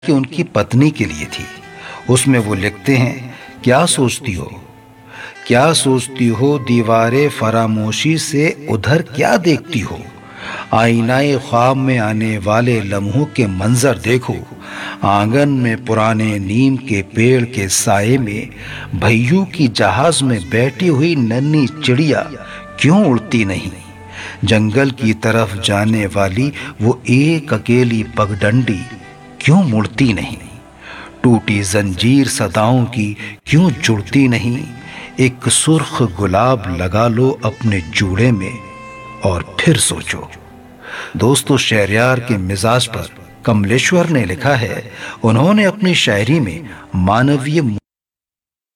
कि उनकी पत्नी के लिए थी। उसमें वो लिखते हैं, क्या सोचती हो, क्या सोचती हो, दीवारे फरामोशी से उधर क्या देखती हो, आईनाए ख्वाब में आने वाले लम्हों के मंजर देखो, आंगन में पुराने नीम के पेड़ के साए में भैयू की जहाज में बैठी हुई नन्ही चिड़िया क्यों उड़ती नहीं, जंगल की तरफ जाने वाली वो एक अकेली पगडंडी क्यों मुड़ती नहीं, टूटी जंजीर सदाओं की क्यों जुड़ती नहीं, एक सुर्ख गुलाब लगा लो अपने जूड़े में और फिर सोचो। दोस्तों, शहरयार के मिजाज पर कमलेश्वर ने लिखा है, उन्होंने अपनी शायरी में मानवीय